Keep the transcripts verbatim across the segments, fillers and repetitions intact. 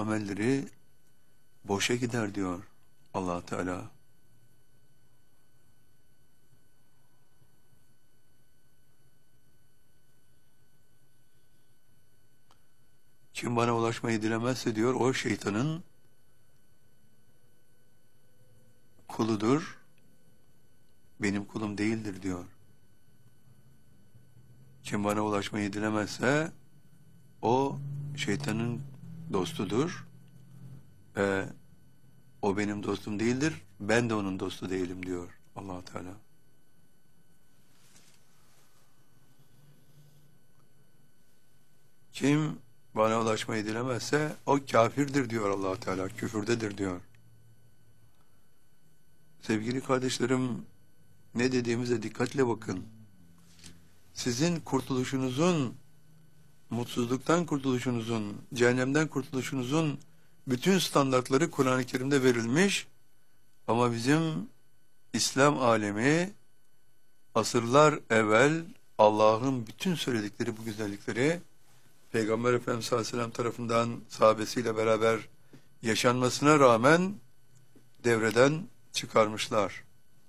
amelleri boşa gider diyor Allah Teala. Kim bana ulaşmayı dilemezse diyor, o şeytanın kuludur, benim kulum değildir diyor. Kim bana ulaşmayı dilemezse o şeytanın dostudur ve o benim dostum değildir, ben de onun dostu değilim diyor Allah Teala. Kim bana ulaşmayı dilemezse o kafirdir diyor Allah Teala, küfürdedir diyor. Sevgili kardeşlerim, ne dediğimize dikkatle bakın. Sizin kurtuluşunuzun, mutsuzluktan kurtuluşunuzun, cehennemden kurtuluşunuzun bütün standartları Kur'an-ı Kerim'de verilmiş ama bizim İslam alemi asırlar evvel Allah'ın bütün söyledikleri bu güzellikleri Peygamber Efendimiz sallallahu aleyhi ve sellem tarafından sahabesiyle beraber yaşanmasına rağmen devreden çıkarmışlar.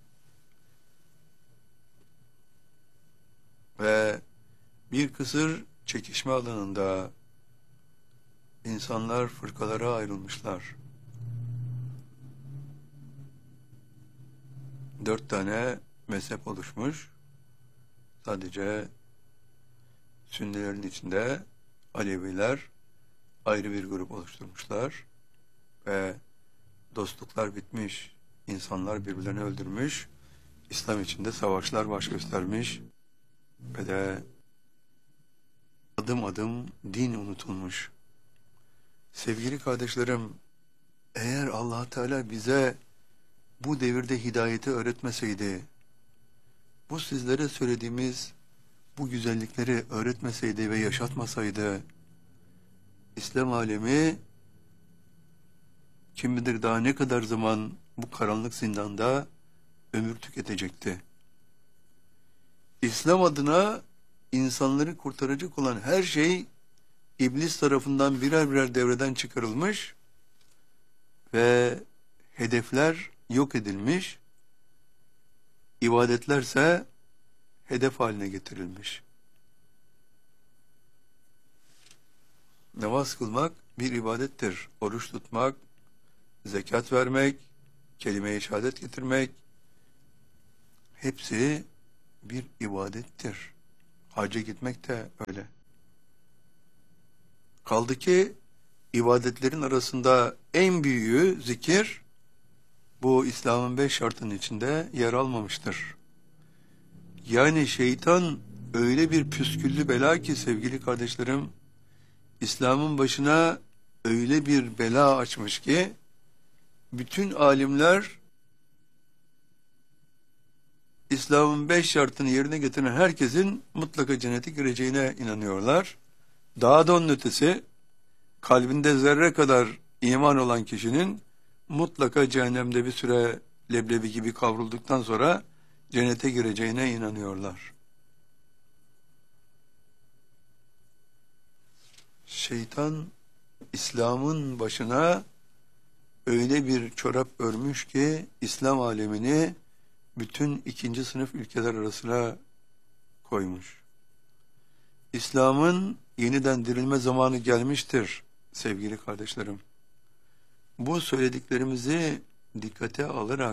Ve bir kısır çekişme alanında insanlar fırkalara ayrılmışlar. Dört tane mezhep oluşmuş. Sadece Sünnilerin içinde Aleviler ayrı bir grup oluşturmuşlar ve dostluklar bitmiş, insanlar birbirlerini öldürmüş, İslam içinde savaşlar baş göstermiş ve de adım adım din unutulmuş. Sevgili kardeşlerim, eğer Allah Teala bize bu devirde hidayeti öğretmeseydi, bu sizlere söylediğimiz bu güzellikleri öğretmeseydi ve yaşatmasaydı, İslam alemi kim bilir daha ne kadar zaman bu karanlık zindanda ömür tüketecekti. İslam adına insanları kurtaracak olan her şey İblis tarafından birer birer devreden çıkarılmış ve hedefler yok edilmiş, ibadetlerse hedef haline getirilmiş. Namaz kılmak bir ibadettir. Oruç tutmak, zekat vermek, kelime-i şehadet getirmek hepsi bir ibadettir. Hacca gitmek de öyle. Kaldı ki ibadetlerin arasında en büyüğü zikir, bu İslam'ın beş şartının içinde yer almamıştır. Yani şeytan öyle bir püsküllü bela ki sevgili kardeşlerim, İslam'ın başına öyle bir bela açmış ki, bütün alimler İslam'ın beş şartını yerine getiren herkesin mutlaka cennete gireceğine inanıyorlar. Daha da onun ötesi, kalbinde zerre kadar iman olan kişinin mutlaka cehennemde bir süre leblebi gibi kavrulduktan sonra cennete gireceğine inanıyorlar. Şeytan İslam'ın başına öyle bir çorap örmüş ki İslam alemini bütün ikinci sınıf ülkeler arasına koymuş. İslam'ın yeniden dirilme zamanı gelmiştir sevgili kardeşlerim. Bu söylediklerimizi dikkate alarak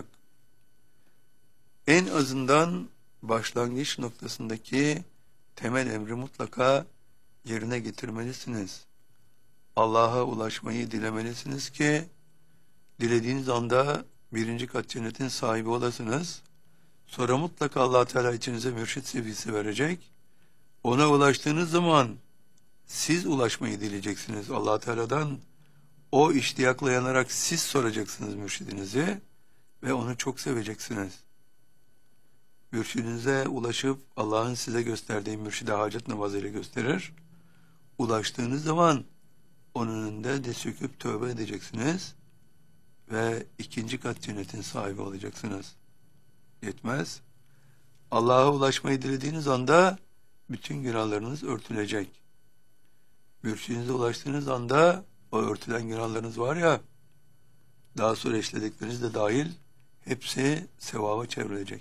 en azından başlangıç noktasındaki temel emri mutlaka yerine getirmelisiniz. Allah'a ulaşmayı dilemelisiniz ki dilediğiniz anda birinci kat cennetin sahibi olasınız. Sonra mutlaka Allah Teala içinize mürşit sevgisi verecek. Ona ulaştığınız zaman siz ulaşmayı dileyeceksiniz Allah Teala'dan. O iştiyakla yanarak siz soracaksınız mürşidinizi ve onu çok seveceksiniz. Mürşidinize ulaşıp Allah'ın size gösterdiği mürşide hacet namazıyla gösterir. Ulaştığınız zaman onun önünde de söküp tövbe edeceksiniz ve ikinci kat cennetin sahibi olacaksınız. Yetmez. Allah'a ulaşmayı dilediğiniz anda bütün günahlarınız örtülecek. Mürşidinize ulaştığınız anda o örtülen günahlarınız var ya, daha sonra işledikleriniz de dahil, hepsi sevaba çevrilecek.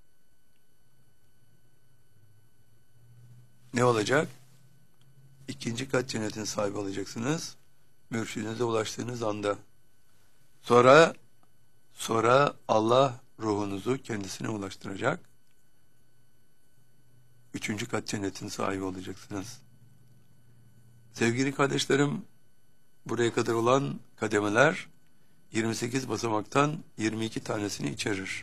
Ne olacak? İkinci kat cennetin sahibi olacaksınız. Mürşidinize ulaştığınız anda. Sonra, sonra Allah ruhunuzu kendisine ulaştıracak. Üçüncü kat cennetin sahibi olacaksınız. Sevgili kardeşlerim, buraya kadar olan kademeler yirmi sekiz basamaktan yirmi iki tanesini içerir.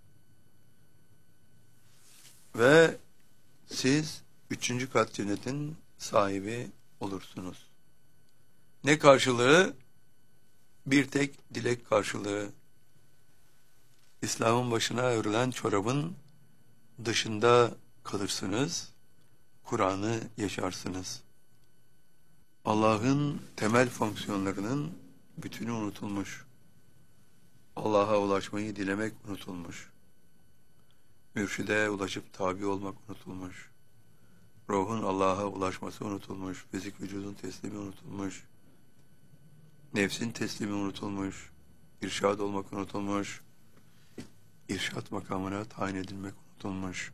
Ve siz üçüncü kat cennetin sahibi olursunuz. Ne karşılığı? Bir tek dilek karşılığı. İslam'ın başına örülen çorabın dışında kalırsınız, Kur'an'ı yaşarsınız. Allah'ın temel fonksiyonlarının bütünü unutulmuş. Allah'a ulaşmayı dilemek unutulmuş. Mürşide ulaşıp tabi olmak unutulmuş. Ruhun Allah'a ulaşması unutulmuş. Fizik vücudun teslimi unutulmuş. Nefsin teslimi unutulmuş. İrşad olmak unutulmuş. İrşad makamına tayin edilmek unutulmuş.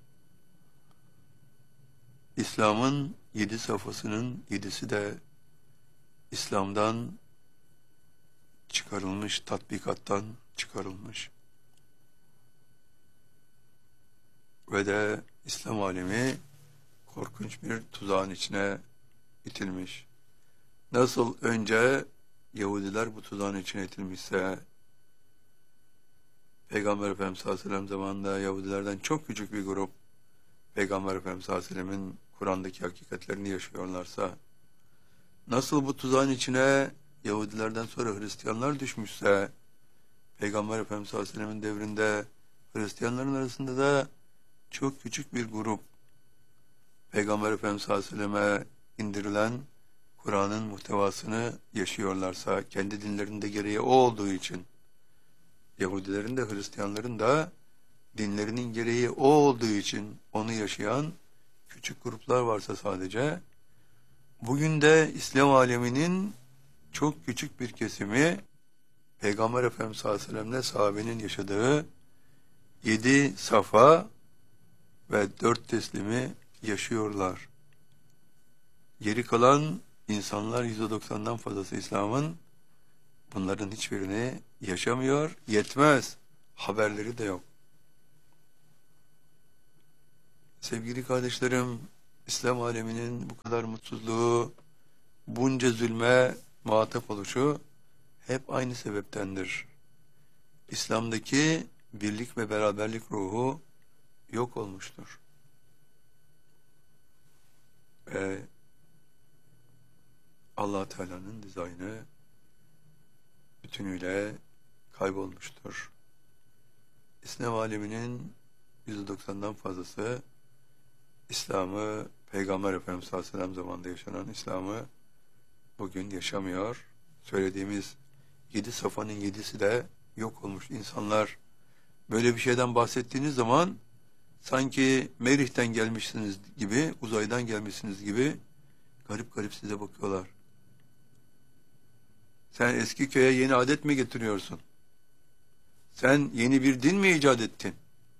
İslam'ın yedi safhasının yedisi de İslam'dan çıkarılmış, tatbikattan çıkarılmış. Ve de İslam alemi korkunç bir tuzağın içine itilmiş. Nasıl önce Yahudiler bu tuzağın içine itilmişse, Peygamber Efendimiz sallallahu aleyhi ve sellem zamanında Yahudilerden çok küçük bir grup Peygamber Efendimiz sallallahu aleyhi ve sellemin Kur'an'daki hakikatlerini yaşıyorlarsa, nasıl bu tuzağın içine Yahudilerden sonra Hristiyanlar düşmüşse, Peygamber Efendimiz sallallahu aleyhi ve sellemin devrinde Hristiyanların arasında da çok küçük bir grup Peygamber Efendimiz sallallahu aleyhi ve selleme indirilen Kur'an'ın muhtevasını yaşıyorlarsa, kendi dinlerinde gereği o olduğu için, Yahudilerin de Hristiyanların da dinlerinin gereği o olduğu için onu yaşayan küçük gruplar varsa sadece, bugün de İslam aleminin çok küçük bir kesimi Peygamber Efendimiz sallallahu aleyhi ve sellem'le sahabenin yaşadığı yedi safa ve dört teslimi yaşıyorlar. Geri kalan insanlar yüzde doksandan fazlası İslam'ın bunların hiçbirini yaşamıyor, yetmez. Haberleri de yok. Sevgili kardeşlerim, İslam aleminin bu kadar mutsuzluğu, bunca zulme muhatap oluşu hep aynı sebeptendir. İslam'daki birlik ve beraberlik ruhu yok olmuştur. Ve Allah Teala'nın dizaynı bütünüyle kaybolmuştur. İslam aleminin yüzde doksandan fazlası İslam'ı, Peygamber Efendimiz sallallahu aleyhi ve sellem zamanında yaşanan İslam'ı bugün yaşamıyor. Söylediğimiz yedi safanın yedisi de yok olmuş. İnsanlar böyle bir şeyden bahsettiğiniz zaman sanki Merih'ten gelmişsiniz gibi, uzaydan gelmişsiniz gibi garip garip size bakıyorlar. Sen eski köye yeni adet mi getiriyorsun? Sen yeni bir din mi icat ettin?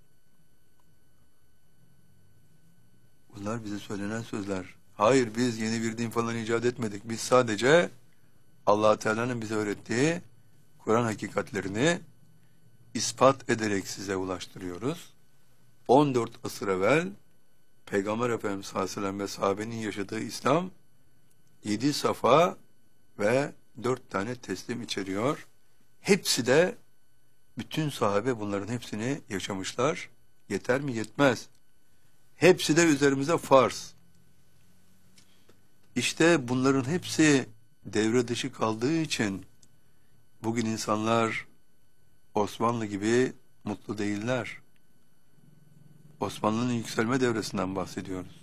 Bunlar bize söylenen sözler. Hayır, biz yeni bir din falan icat etmedik. Biz sadece Allah Teala'nın bize öğrettiği Kur'an hakikatlerini ispat ederek size ulaştırıyoruz. on dört asır evvel Peygamber Efendimiz sallallahu aleyhi ve sellem ve sahabenin yaşadığı İslam yedi safa ve dört tane teslim içeriyor. Hepsi de, bütün sahabe bunların hepsini yaşamışlar. Yeter mi? Yetmez. Hepsi de üzerimize farz. İşte bunların hepsi devre dışı kaldığı için bugün insanlar Osmanlı gibi mutlu değiller. Osmanlı'nın yükselme devresinden bahsediyoruz.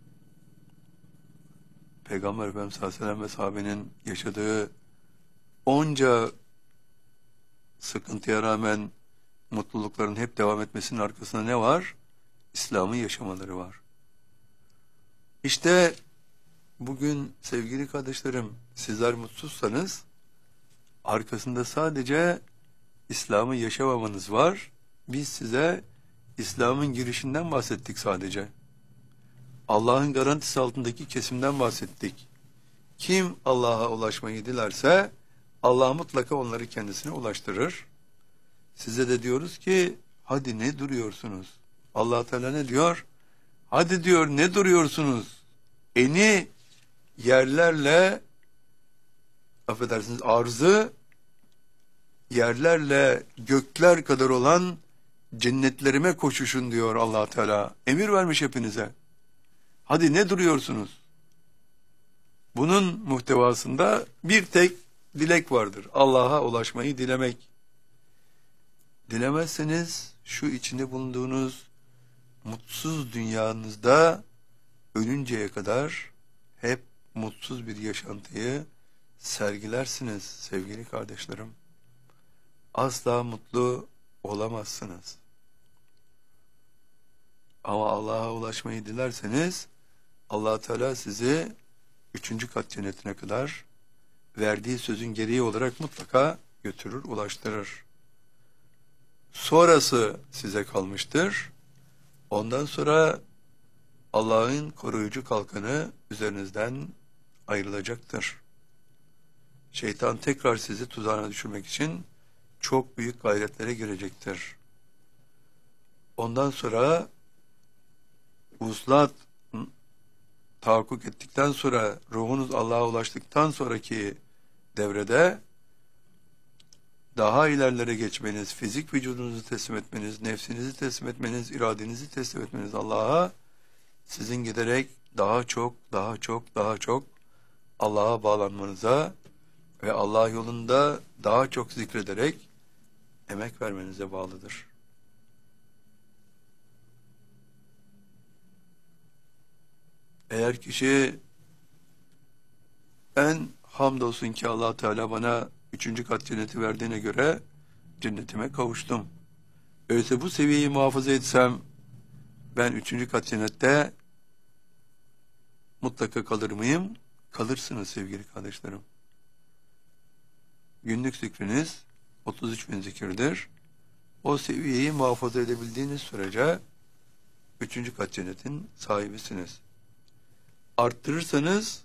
Peygamber Efendimiz sallallahu aleyhi ve sellem ve sahabenin yaşadığı onca sıkıntıya rağmen mutlulukların hep devam etmesinin arkasında ne var? İslam'ı yaşamaları var. İşte bugün sevgili kardeşlerim, sizler mutsuzsanız arkasında sadece İslam'ı yaşamamanız var. Biz size İslam'ın girişinden bahsettik sadece. Allah'ın garantisi altındaki kesimden bahsettik. Kim Allah'a ulaşmayı dilerse Allah mutlaka onları kendisine ulaştırır. Size de diyoruz ki hadi ne duruyorsunuz? Allah Teala ne diyor? Hadi diyor, ne duruyorsunuz? Eni yerlerle, affedersiniz, arzı yerlerle gökler kadar olan cennetlerime koşuşun diyor Allah Teala. Emir vermiş hepinize. Hadi ne duruyorsunuz? Bunun muhtevasında bir tek dilek vardır. Allah'a ulaşmayı dilemek. Dilemezseniz şu içinde bulunduğunuz mutsuz dünyanızda ölünceye kadar hep mutsuz bir yaşantıyı sergilersiniz sevgili kardeşlerim. Asla mutlu olamazsınız. Ama Allah'a ulaşmayı dilerseniz Allah Teala sizi üçüncü kat cennetine kadar verdiği sözün gereği olarak mutlaka götürür, ulaştırır. Sonrası size kalmıştır. Ondan sonra Allah'ın koruyucu kalkanı üzerinizden ayrılacaktır. Şeytan tekrar sizi tuzağına düşürmek için çok büyük gayretlere girecektir. Ondan sonra vuslat tahakkuk ettikten sonra, ruhunuz Allah'a ulaştıktan sonraki devrede daha ilerlere geçmeniz, fizik vücudunuzu teslim etmeniz, nefsinizi teslim etmeniz, iradenizi teslim etmeniz Allah'a, sizin giderek daha çok, daha çok, daha çok Allah'a bağlanmanıza ve Allah yolunda daha çok zikrederek emek vermenize bağlıdır. Eğer kişi ben hamdolsun ki Allah Teala bana üçüncü kat cenneti verdiğine göre cennetime kavuştum. Öyleyse bu seviyeyi muhafaza etsem ben üçüncü kat cennette mutlaka kalır mıyım? Kalırsınız sevgili kardeşlerim. Günlük zikriniz otuz üç bin zikirdir. O seviyeyi muhafaza edebildiğiniz sürece üçüncü kat cennetin sahibisiniz. Arttırırsanız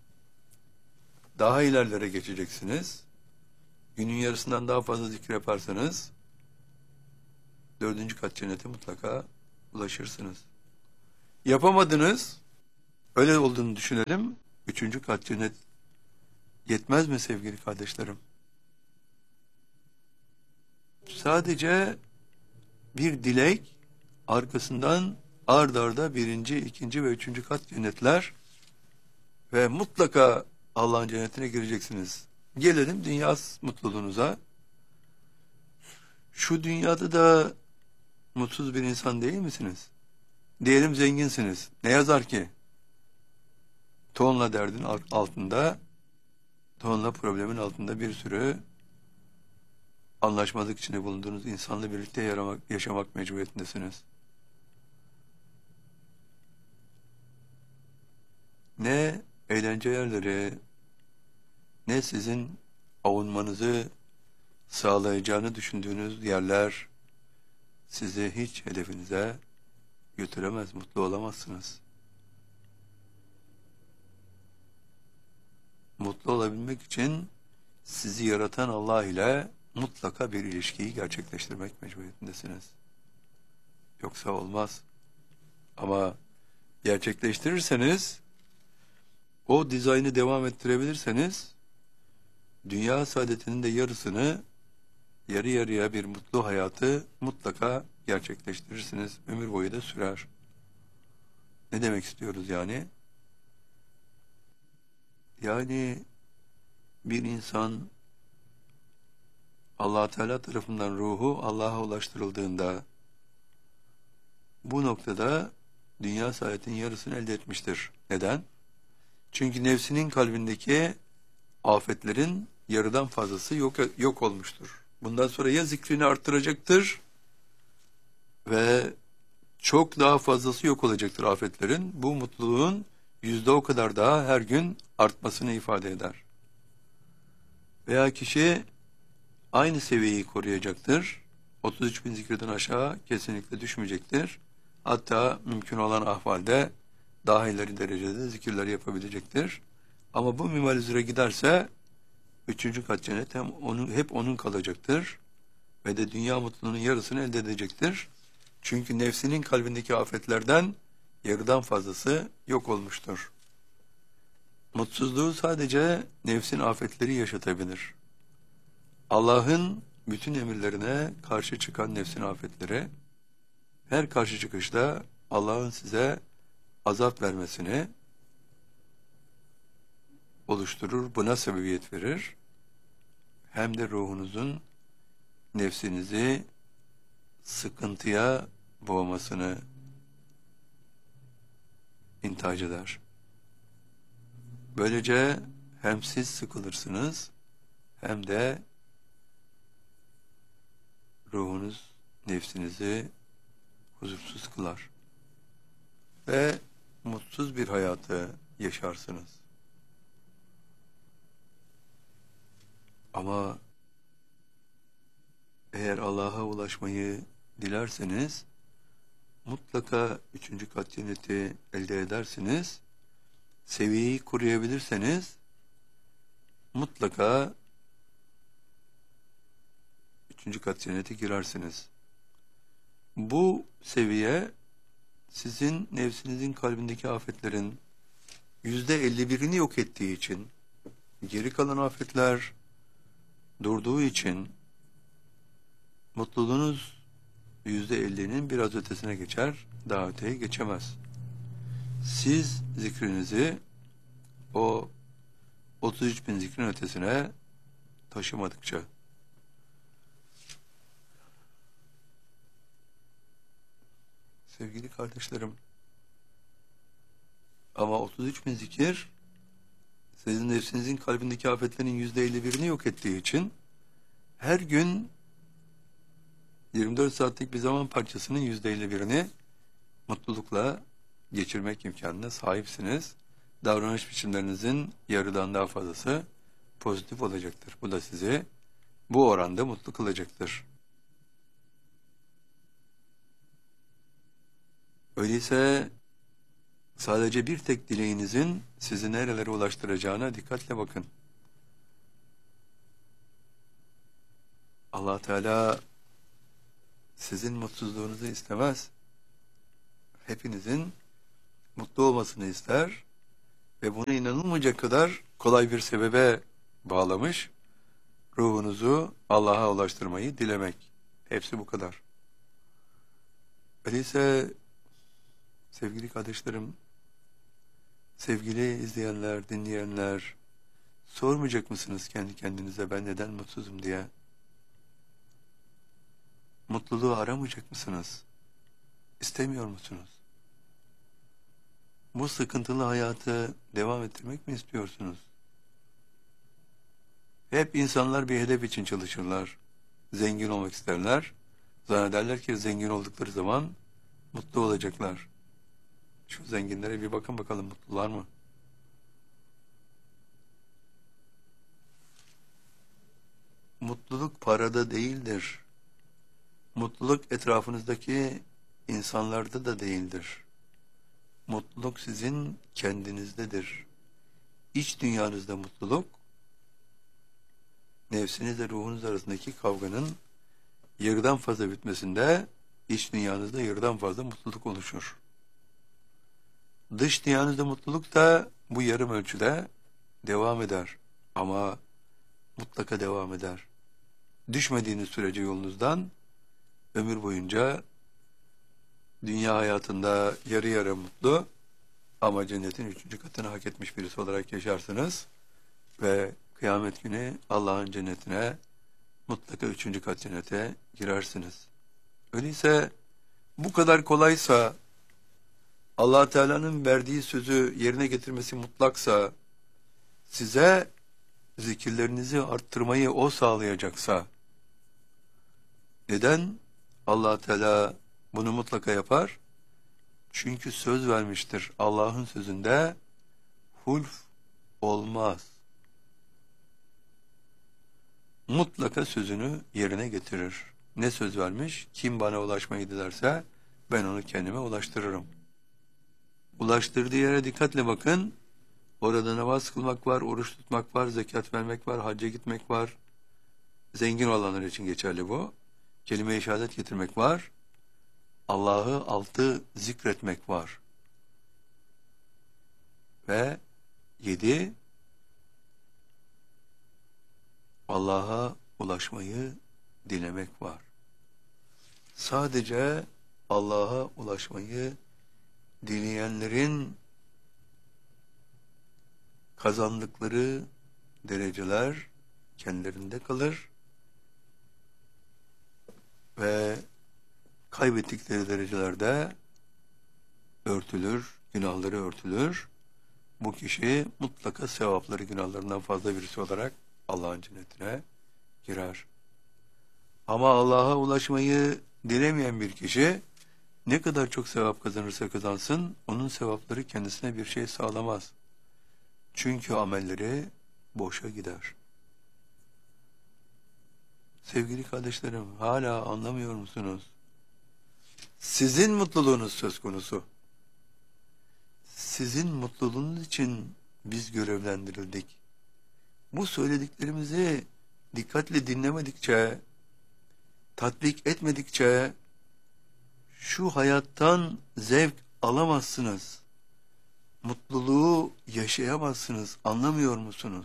daha ilerlere geçeceksiniz. Günün yarısından daha fazla zikir yaparsanız dördüncü kat cennete mutlaka ulaşırsınız. Yapamadınız, öyle olduğunu düşünelim. Üçüncü kat cennet yetmez mi sevgili kardeşlerim? Sadece bir dilek, arkasından ard arda birinci, ikinci ve üçüncü kat cennetler ve mutlaka Allah'ın cennetine gireceksiniz. Gelelim dünya mutluluğunuza. Şu dünyada da mutsuz bir insan değil misiniz? Diyelim zenginsiniz. Ne yazar ki? Tonla derdin altında, tonla problemin altında bir sürü anlaşmazlık içinde bulunduğunuz insanla birlikte yaramak, yaşamak mecburiyetindesiniz. Ne eğlence yerleri, ne sizin avunmanızı sağlayacağını düşündüğünüz yerler sizi hiç hedefinize götüremez, mutlu olamazsınız. Mutlu olabilmek için sizi yaratan Allah ile mutlaka bir ilişkiyi gerçekleştirmek mecburiyetindesiniz. Yoksa olmaz. Ama gerçekleştirirseniz, o dizaynı devam ettirebilirseniz, dünya saadetinin de yarısını, yarı yarıya bir mutlu hayatı mutlaka gerçekleştirirsiniz. Ömür boyu da sürer. Ne demek istiyoruz yani? Yani bir insan Allah Teala tarafından ruhu Allah'a ulaştırıldığında bu noktada dünya saadetinin yarısını elde etmiştir. Neden? Çünkü nefsinin kalbindeki afetlerin yarıdan fazlası yok, yok olmuştur. Bundan sonra ya zikrini arttıracaktır ve çok daha fazlası yok olacaktır afetlerin. Bu mutluluğun yüzde o kadar daha her gün artmasını ifade eder. Veya kişi aynı seviyeyi koruyacaktır. otuz üç bin zikreden aşağı kesinlikle düşmeyecektir. Hatta mümkün olan ahvalde daha ileri derecede zikirler yapabilecektir. Ama bu minval üzere giderse üçüncü kat cennet hem onun, hep onun kalacaktır. Ve de dünya mutluluğunun yarısını elde edecektir. Çünkü nefsinin kalbindeki afetlerden yarıdan fazlası yok olmuştur. Mutsuzluğu sadece nefsin afetleri yaşatabilir. Allah'ın bütün emirlerine karşı çıkan nefsin afetleri, her karşı çıkışta Allah'ın size azap vermesini oluşturur, buna sebebiyet verir. Hem de ruhunuzun nefsinizi sıkıntıya boğmasını intihac eder. Böylece hem siz sıkılırsınız hem de ruhunuz nefsinizi huzursuz kılar ve mutsuz bir hayatı yaşarsınız. Ama eğer Allah'a ulaşmayı dilerseniz mutlaka üçüncü kat cenneti elde edersiniz. Seviyeyi koruyabilirseniz mutlaka üçüncü kat cennete girersiniz. Bu seviye sizin nefsinizin kalbindeki afetlerin yüzde elli birini yok ettiği için, geri kalan afetler durduğu için mutluluğunuz yüzde ellinin biraz ötesine geçer, daha öteye geçemez. Siz zikrinizi o otuz üç bin zikrin ötesine taşımadıkça. Sevgili kardeşlerim, ama otuz üç bin zikir sizin nefsinizin kalbindeki afetlerin yüzde elli birini yok ettiği için her gün yirmi dört saatlik bir zaman parçasının yüzde elli birini mutlulukla geçirmek imkanına sahipsiniz. Davranış biçimlerinizin yarıdan daha fazlası pozitif olacaktır. Bu da sizi bu oranda mutlu kılacaktır. Öyleyse sadece bir tek dileğinizin sizi nerelere ulaştıracağına dikkatle bakın. Allah Teala sizin mutsuzluğunuzu istemez. Hepinizin mutlu olmasını ister ve buna inanılmayacak kadar kolay bir sebebe bağlamış. Ruhunuzu Allah'a ulaştırmayı dilemek. Hepsi bu kadar. Öyleyse sevgili kardeşlerim, sevgili izleyenler, dinleyenler, sormayacak mısınız kendi kendinize ben neden mutsuzum diye? Mutluluğu aramayacak mısınız? İstemiyor musunuz? Bu sıkıntılı hayatı devam ettirmek mi istiyorsunuz? Hep insanlar bir hedef için çalışırlar. Zengin olmak isterler. Zannederler ki zengin oldukları zaman mutlu olacaklar. Şu zenginlere bir bakın bakalım mutlular mı? Mutluluk parada değildir. Mutluluk etrafınızdaki insanlarda da değildir. Mutluluk sizin kendinizdedir. İç dünyanızda mutluluk, nefsinizle ruhunuz arasındaki kavganın yarıdan fazla bitmesinde iç dünyanızda yarıdan fazla mutluluk oluşur. Dış dünyanızda mutluluk da bu yarım ölçüde devam eder. Ama mutlaka devam eder. Düşmediğiniz sürece yolunuzdan ömür boyunca dünya hayatında yarı yarı mutlu ama cennetin üçüncü katını hak etmiş birisi olarak yaşarsınız ve kıyamet günü Allah'ın cennetine mutlaka üçüncü kat cennete girersiniz. Öyleyse bu kadar kolaysa, Allah Teala'nın verdiği sözü yerine getirmesi mutlaksa, size zikirlerinizi arttırmayı O sağlayacaksa, neden Allah Teala bunu mutlaka yapar? Çünkü söz vermiştir. Allah'ın sözünde hulf olmaz. Mutlaka sözünü yerine getirir. Ne söz vermiş? Kim bana ulaşmayı dilerse ben onu kendime ulaştırırım. Ulaştırdığı yere dikkatle bakın. Orada namaz kılmak var, oruç tutmak var, zekat vermek var, hacca gitmek var. Zengin olanlar için geçerli bu. Kelime-i şehadet getirmek var. Allah'ı altı zikretmek var. Ve yedi, Allah'a ulaşmayı dilemek var. Sadece Allah'a ulaşmayı dileyenlerin kazandıkları dereceler kendilerinde kalır ve kaybettikleri derecelerde örtülür, günahları örtülür. Bu kişi mutlaka sevapları günahlarından fazla birisi olarak Allah'ın cennetine girer. Ama Allah'a ulaşmayı dilemeyen bir kişi ne kadar çok sevap kazanırsa kazansın, onun sevapları kendisine bir şey sağlamaz. Çünkü amelleri boşa gider. Sevgili kardeşlerim, hala anlamıyor musunuz? Sizin mutluluğunuz söz konusu. Sizin mutluluğunuz için biz görevlendirildik. Bu söylediklerimizi dikkatle dinlemedikçe, tatbik etmedikçe şu hayattan zevk alamazsınız. Mutluluğu yaşayamazsınız. Anlamıyor musunuz?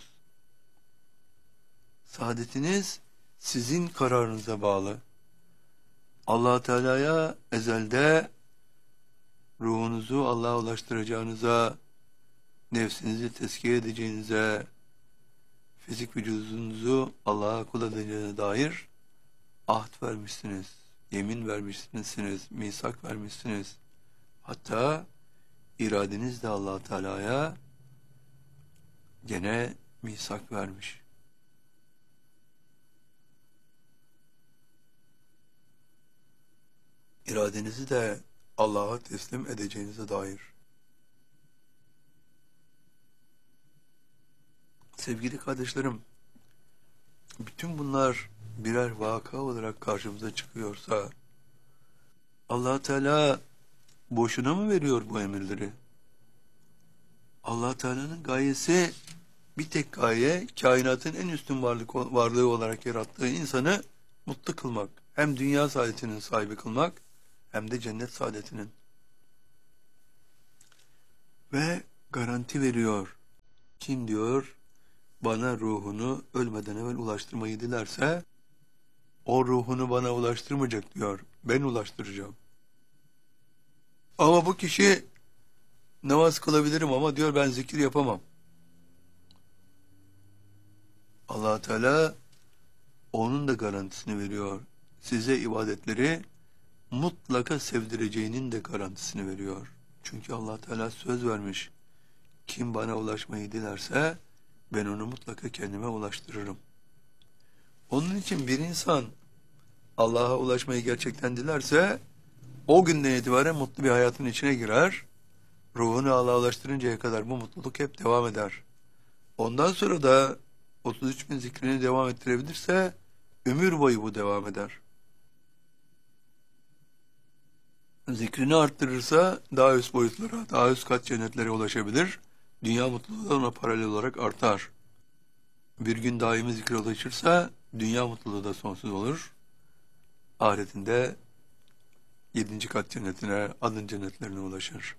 Saadetiniz sizin kararınıza bağlı. Allah Teala'ya ezelde ruhunuzu Allah'a ulaştıracağınıza, nefsinizi tezkiye edeceğinize, fizik vücudunuzu Allah'a kul edeceğine dair ahd vermişsiniz, yemin vermişsiniz, misak vermişsiniz. Hatta iradeniz de Allah Teala'ya gene misak vermiş. İradenizi de Allah'a teslim edeceğinize dair. Sevgili kardeşlerim, bütün bunlar birer vaka olarak karşımıza çıkıyorsa, Allah Teala boşuna mı veriyor bu emirleri? Allah Teala'nın gayesi bir tek gaye, kainatın en üstün varlık, varlığı olarak yarattığı insanı mutlu kılmak. Hem dünya saadetinin sahibi kılmak, hem de cennet saadetinin. Ve garanti veriyor. Kim diyor, bana ruhunu ölmeden evvel ulaştırmayı dilerse, o ruhunu bana ulaştırmayacak diyor. Ben ulaştıracağım. Ama bu kişi namaz kılabilirim ama diyor ben zikir yapamam. Allah Teala onun da garantisini veriyor. Size ibadetleri mutlaka sevdireceğinin de garantisini veriyor. Çünkü Allah Teala söz vermiş. Kim bana ulaşmayı dilerse ben onu mutlaka kendime ulaştırırım. Onun için bir insan Allah'a ulaşmayı gerçekten dilerse o günden itibaren mutlu bir hayatın içine girer. Ruhunu Allah'a ulaştırıncaya kadar bu mutluluk hep devam eder. Ondan sonra da otuz üç bin zikrini devam ettirebilirse ömür boyu bu devam eder. Zikrini arttırırsa daha üst boyutlara, daha üst kat cennetlere ulaşabilir. Dünya mutluluğu da ona paralel olarak artar. Bir gün daimi zikre ulaşırsa dünya mutluluğu da sonsuz olur. Ahiretinde yedinci kat cennetine, adın cennetlerine ulaşır.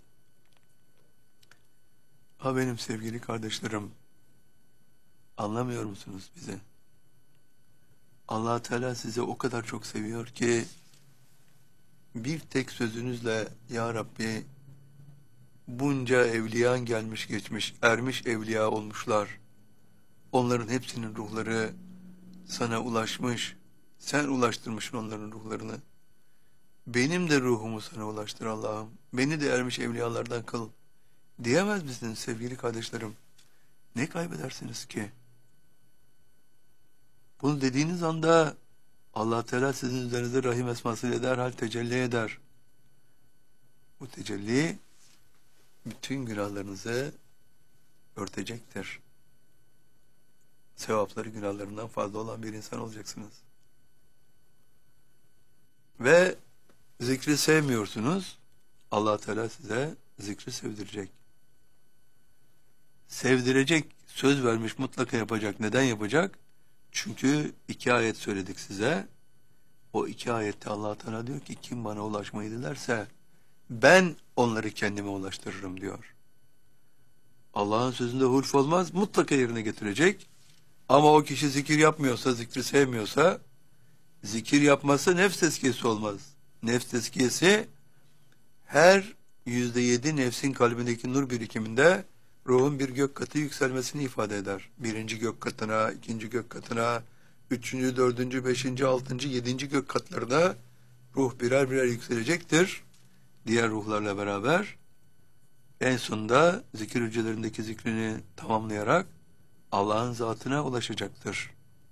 Ha benim sevgili kardeşlerim, anlamıyor musunuz bizi? Allah Teala sizi o kadar çok seviyor ki bir tek sözünüzle ya Rabbi bunca evliyan gelmiş geçmiş, ermiş evliya olmuşlar. Onların hepsinin ruhları sana ulaşmış. Sen ulaştırmışsın onların ruhlarını. Benim de ruhumu sana ulaştır Allah'ım. Beni de ermiş evliyalardan kıl. Diyemez misiniz sevgili kardeşlerim? Ne kaybedersiniz ki? Bunu dediğiniz anda Allah Teala sizin üzerinize rahim esmasıyla derhal tecelli eder. Bu tecelli bütün günahlarınızı örtecektir. Sevapları günahlarından fazla olan bir insan olacaksınız. Ve zikri sevmiyorsunuz. Allah Teala size zikri sevdirecek. Sevdirecek, söz vermiş, mutlaka yapacak. Neden yapacak? Çünkü iki ayet söyledik size. O iki ayette Allah Teala diyor ki kim bana ulaşmayı dilerse ben onları kendime ulaştırırım diyor. Allah'ın sözünde hulf olmaz, mutlaka yerine getirecek. Ama o kişi zikir yapmıyorsa, zikri sevmiyorsa, zikir yapması nefs tezkiyesi olmaz. Nefs tezkiyesi her yüzde yedi nefsin kalbindeki nur birikiminde ruhun bir gök katı yükselmesini ifade eder. Birinci gök katına, ikinci gök katına, üçüncü, dördüncü, beşinci, altıncı, yedinci gök katlarına ruh birer birer yükselecektir. Diğer ruhlarla beraber en sonunda zikir hücrelerindeki zikrini tamamlayarak Allah'ın zatına ulaşacaktır.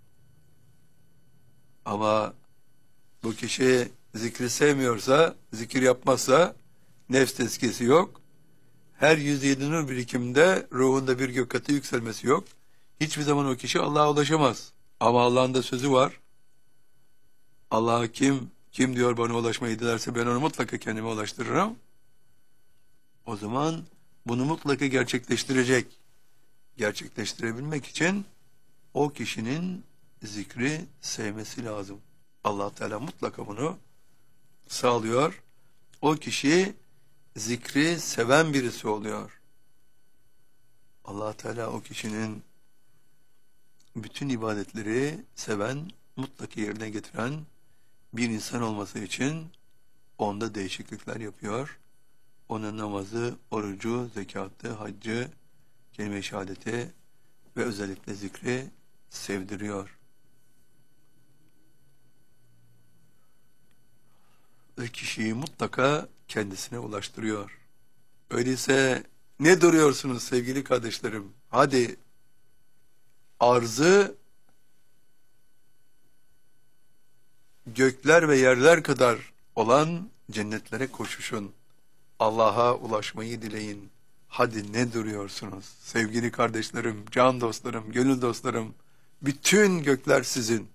Ama bu kişi zikri sevmiyorsa, zikir yapmazsa nefs tezkiyesi yok. Her yüz yedi nur birikiminde ruhunda bir gök katı yükselmesi yok. Hiçbir zaman o kişi Allah'a ulaşamaz. Ama Allah'ın da sözü var. Allah'a kim, kim diyor bana ulaşmayı dilerse ben onu mutlaka kendime ulaştırırım. O zaman bunu mutlaka gerçekleştirecek. Gerçekleştirebilmek için o kişinin zikri sevmesi lazım. Allah Teala mutlaka bunu sağlıyor. O kişi zikri seven birisi oluyor. Allah Teala o kişinin bütün ibadetleri seven, mutlaka yerine getiren bir insan olması için onda değişiklikler yapıyor. Onun namazı, orucu, zekatı, haccı, kelime-i şehadeti ve özellikle zikri sevdiriyor. O kişiyi mutlaka kendisine ulaştırıyor. Öyleyse ne duruyorsunuz sevgili kardeşlerim? Hadi arzı gökler ve yerler kadar olan cennetlere koşuşun. Allah'a ulaşmayı dileyin. Hadi ne duruyorsunuz? Sevgili kardeşlerim, can dostlarım, gönül dostlarım, bütün gökler sizin.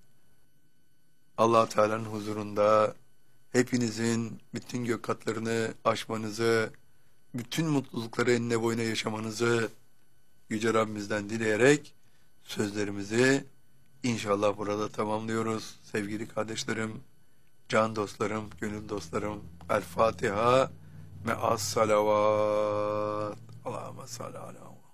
Allah Teala'nın huzurunda hepinizin bütün gök katlarını aşmanızı, bütün mutlulukları enine boyuna yaşamanızı Yüce Rabbimizden dileyerek sözlerimizi inşallah burada tamamlıyoruz. Sevgili kardeşlerim, can dostlarım, gönül dostlarım, El Fatiha me'as salavat. Allahümme salli ala